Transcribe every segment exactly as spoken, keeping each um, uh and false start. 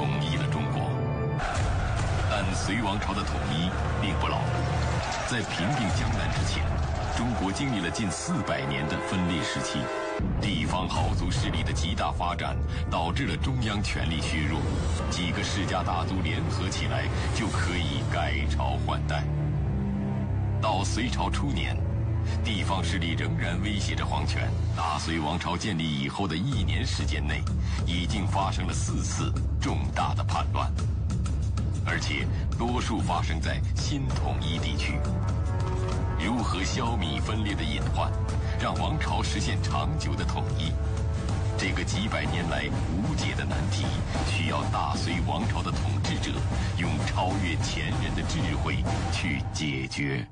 统一了中国。但隋王朝的统一并不牢固，在平定江南之前，中国经历了近四百年的分裂时期，地方豪族势力的极大发展，导致了中央权力削弱，几个世家大族联合起来就可以改朝换代。到隋朝初年，地方势力仍然威胁着皇权。大隋王朝建立以后的一年时间内，已经发生了四次重大的叛乱，而且多数发生在新统一地区。如何消弭分裂的隐患，让王朝实现长久的统一，这个几百年来无解的难题，需要大隋王朝的统治者用超越前人的智慧去解决。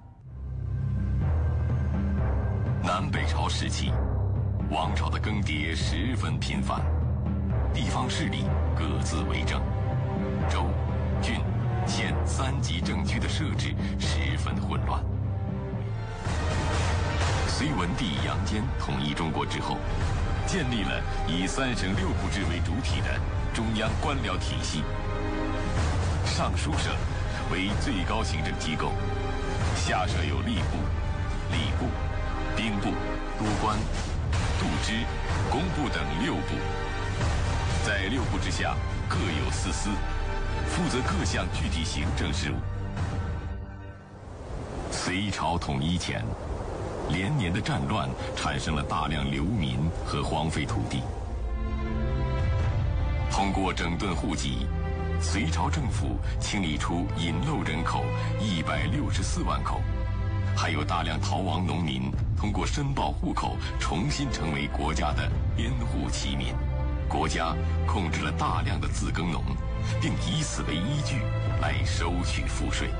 南北朝时期，王朝的更迭十分频繁，地方势力各自为政，州、郡、县三级政区的设置十分混乱。隋文帝杨坚统一中国之后，建立了以三省六部制为主体的中央官僚体系。尚书省为最高行政机构，下设有吏部、礼部、兵部、都官、度支、工部等六部。在六部之下各有四司，负责各项具体行政事务。隋朝统一前，连年的战乱产生了大量流民和荒废土地。通过整顿户籍，隋朝政府清理出隐漏人口一百六十四万口，还有大量逃亡农民通过申报户口重新成为国家的编户齐民。国家控制了大量的自耕农，并以此为依据来收取赋税。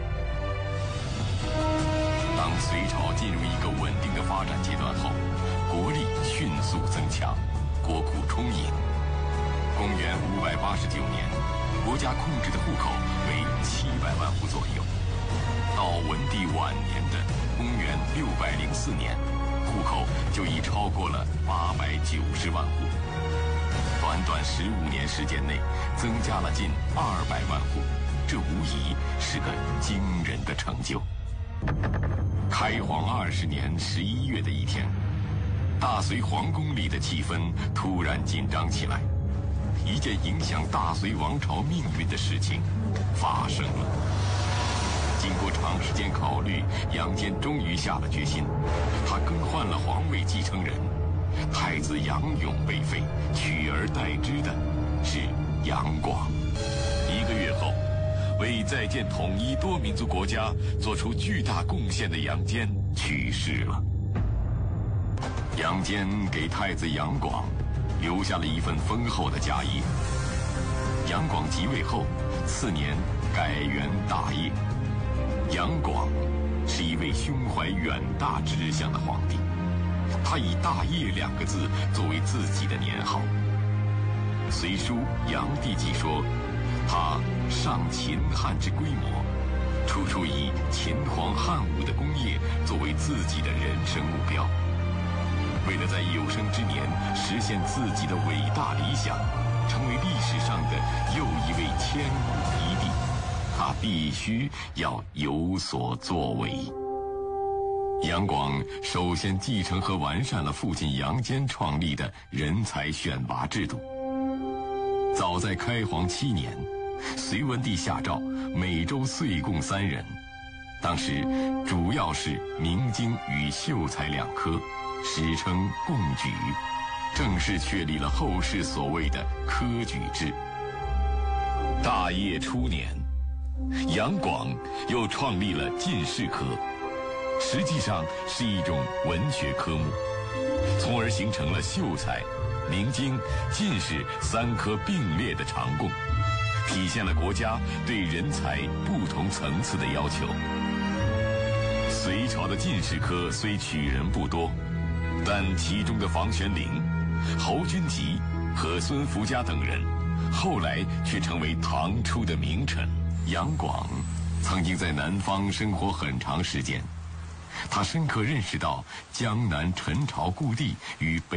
当隋朝进入一个稳定的发展阶段后，国力迅速增强，国库充盈。公元五百八十九年，国家控制的户口为七百万户左右。到文帝晚年的公元六百零四年，户口就已超过了八百九十万户。短短十五年时间内，增加了近二百万户，这无疑是个惊人的成就。开皇二十年十一月的一天，大隋皇宫里的气氛突然紧张起来，一件影响大隋王朝命运的事情发生了。经过长时间考虑，杨坚终于下了决心，他更换了皇位继承人，太子杨勇被废，取而代之的是杨广。一个月后，为再建统一多民族国家做出巨大贡献的杨坚去世了。杨坚给太子杨广留下了一份丰厚的家业。杨广即位后，次年改元大业。杨广是一位胸怀远大志向的皇帝，他以大业两个字作为自己的年号。隋书《杨帝纪》说，他上秦汉之规模，处处以秦皇汉武的功业作为自己的人生目标。为了在有生之年实现自己的伟大理想，成为历史上的又一位千古一帝，他必须要有所作为。杨广首先继承和完善了父亲杨坚创立的人才选拔制度。早在开皇七年，隋文帝下诏每州岁贡三人，当时主要是明经与秀才两科，史称贡举，正式确立了后世所谓的科举制。大业初年，杨广又创立了进士科，实际上是一种文学科目，从而形成了秀才、明经、进士三科并列的常贡，体现了国家对人才不同层次的要求。隋朝的进士科虽取人不多，但其中的房玄龄、侯君集和孙福家等人，后来却成为唐初的名臣。杨广曾经在南方生活很长时间，他深刻认识到江南陈朝故地与北